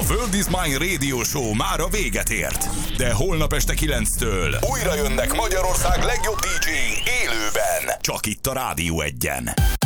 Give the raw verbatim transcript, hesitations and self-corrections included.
World is Mine Radio Show már a véget ért. De holnap este kilenctől újra jönnek Magyarország legjobb dí dzséi élőben. Csak itt a Rádió Egyen.